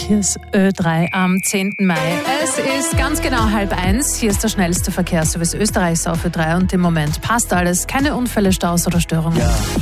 Hier ist Ö3 am 10. Mai. Es ist ganz genau 12:30. Hier ist der schnellste Verkehrsservice Österreichs auf Ö3 und im Moment passt alles. Keine Unfälle, Staus oder Störungen. Ja.